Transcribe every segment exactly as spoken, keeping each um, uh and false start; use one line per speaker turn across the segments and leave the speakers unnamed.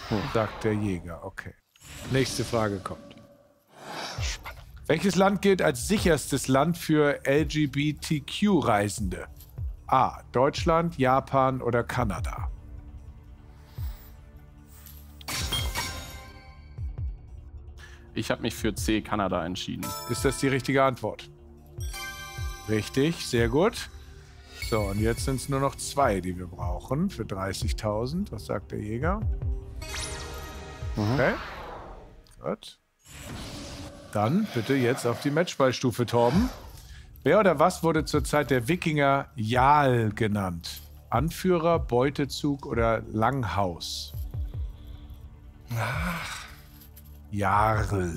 Hm.
Sagt der Jäger. Okay. Nächste Frage kommt. Spannend. Welches Land gilt als sicherstes Land für L G B T Q-Reisende? A. Deutschland, Japan oder Kanada?
Ich habe mich für C, Kanada, entschieden.
Ist das die richtige Antwort? Richtig, sehr gut. So, und jetzt sind es nur noch zwei, die wir brauchen für dreißigtausend. Was sagt der Jäger?
Mhm.
Okay. Gut. Dann bitte jetzt auf die Matchballstufe, Torben. Wer oder was wurde zur Zeit der Wikinger Jarl genannt? Anführer, Beutezug oder Langhaus?
Ach.
Jarl.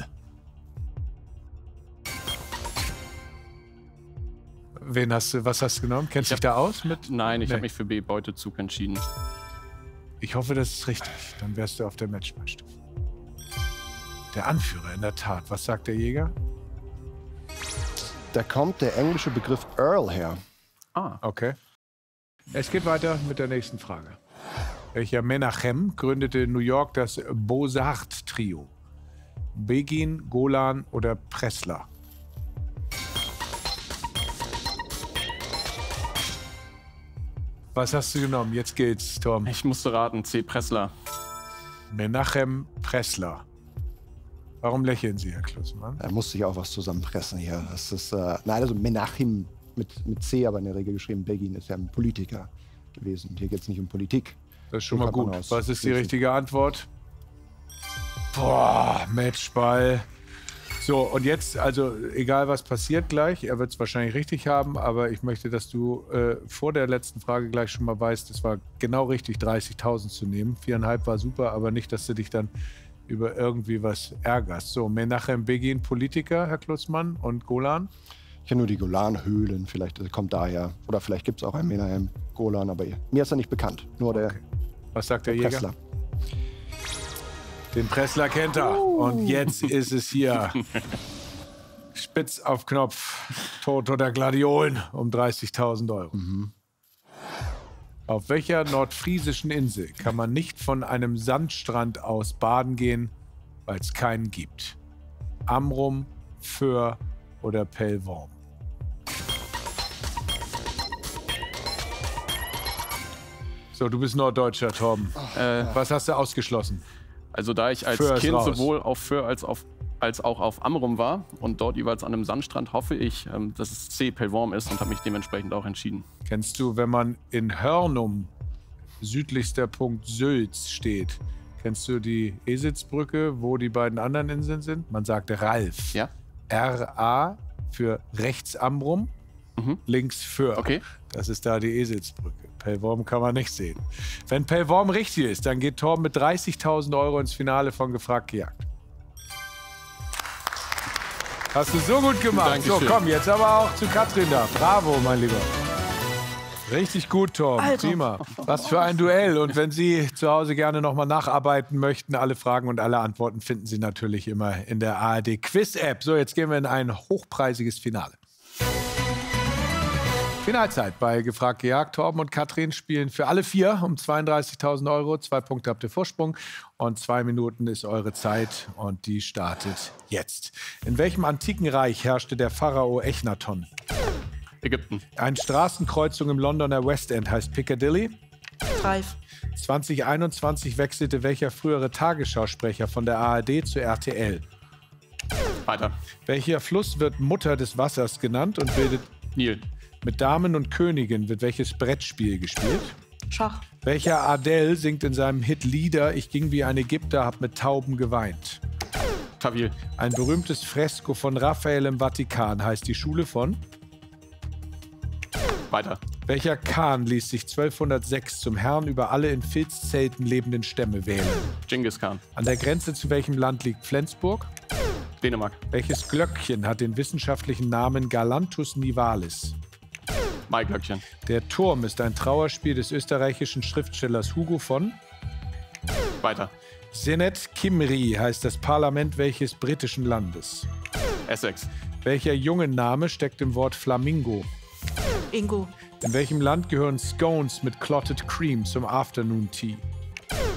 Wen hast du, was hast du genommen? Kennst du dich da aus mit?
Nein, ich
Nee.
habe mich für B, Beutezug, entschieden.
Ich hoffe, das ist richtig. Dann wärst du auf der Matchballstufe. Der Anführer, in der Tat. Was sagt der Jäger?
Da kommt der englische Begriff Earl her.
Ah.
Okay. Es geht weiter mit der nächsten Frage. Welcher Menachem gründete in New York das Beaux-Arts-Trio? Begin, Golan oder Pressler? Was hast du genommen? Jetzt geht's, Tom.
Ich musste raten, C, Pressler.
Menachem Pressler. Warum lächeln Sie, Herr Klussmann?
Da musste ich auch was zusammenpressen hier. Das ist, äh, nein, also Menachem mit, mit C, aber in der Regel geschrieben. Begin ist ja ein Politiker gewesen. Hier geht es nicht um Politik.
Das ist schon
So
mal
kann man
gut.
aus
Was ist die
schließen.
richtige Antwort? Boah, Matchball. So, und jetzt, also egal was passiert gleich, er wird es wahrscheinlich richtig haben, aber ich möchte, dass du äh, vor der letzten Frage gleich schon mal weißt, es war genau richtig, dreißigtausend zu nehmen. Viereinhalb war super, aber nicht, dass du dich dann über irgendwie was ärgerst. So, Menachem Begin, Politiker, Herr Klussmann, und Golan?
Ich kenne nur die Golanhöhlen, vielleicht äh, kommt daher. Oder vielleicht gibt es auch einen Menachem Golan, aber mir ist er nicht bekannt. Nur der,
Okay. Was sagt der,
der
Jäger?
Pressler.
Den Pressler kennt er. Und jetzt ist es hier. Spitz auf Knopf. Tod oder Gladiolen um dreißigtausend Euro.
Mhm.
Auf welcher nordfriesischen Insel kann man nicht von einem Sandstrand aus baden gehen, weil es keinen gibt? Amrum, Föhr oder Pellworm? So, du bist Norddeutscher, Torben.
Äh,
Was hast du ausgeschlossen?
also da ich als
Föhr ist
Kind
raus.
sowohl auf Föhr als, auf, als auch auf Amrum war und dort jeweils an einem Sandstrand, hoffe ich, ähm, dass es C, Pellworm ist, und habe mich dementsprechend auch entschieden.
Kennst du, wenn man in Hörnum, südlichster Punkt Sülz, steht, kennst du die Eselsbrücke, wo die beiden anderen Inseln sind? Man sagt Ralf.
Ja?
R A für rechts Amrum,
Mhm.
links Föhr.
Okay.
Das ist da die Eselsbrücke. Pellworm kann man nicht sehen. Wenn Pellworm richtig ist, dann geht Torben mit dreißigtausend Euro ins Finale von Gefragt gejagt. Hast du so gut gemacht.
Dankeschön.
So, komm, jetzt aber auch zu Katrin da. Bravo, mein Lieber. Richtig gut, Torben.
Alter.
Prima. Was für ein Duell. Und wenn Sie zu Hause gerne nochmal nacharbeiten möchten, alle Fragen und alle Antworten finden Sie natürlich immer in der A R D Quiz-App. So, jetzt gehen wir in ein hochpreisiges Finale. Finalzeit bei Gefragt gejagt. Torben und Katrin spielen für alle vier um zweiunddreißigtausend Euro. Zwei Punkte habt ihr Vorsprung und zwei Minuten ist eure Zeit und die startet jetzt. In welchem antiken Reich herrschte der Pharao Echnaton?
Ägypten.
Eine Straßenkreuzung im Londoner West End heißt Piccadilly.
Reif.
zwanzig einundzwanzig wechselte welcher frühere Tagesschausprecher von der A R D zu R T L?
Weiter.
Welcher Fluss wird Mutter des Wassers genannt und bildet...
Nil.
Mit Damen und Königen wird welches Brettspiel gespielt?
Schach.
Welcher Adele singt in seinem Hit Lieder Ich ging wie ein Ägypter, hab mit Tauben geweint?
Tawil.
Ein berühmtes Fresko von Raphael im Vatikan heißt die Schule von?
Weiter.
Welcher Khan ließ sich zwölfhundertsechs zum Herrn über alle in Filzzelten lebenden Stämme wählen?
Genghis Khan.
An der Grenze zu welchem Land liegt Flensburg?
Dänemark.
Welches Glöckchen hat den wissenschaftlichen Namen Galanthus nivalis?
Maiglöckchen.
Der Turm ist ein Trauerspiel des österreichischen Schriftstellers Hugo von?
Weiter.
Senet Kimri heißt das Parlament welches britischen Landes?
Essex.
Welcher Jungenname steckt im Wort Flamingo?
Ingo.
In welchem Land gehören Scones mit Clotted Cream zum Afternoon Tea?